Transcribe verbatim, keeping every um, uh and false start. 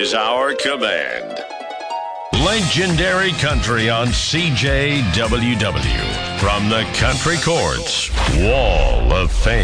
is our command. Legendary Country on C J W W. From the Country Courts Wall of Fame.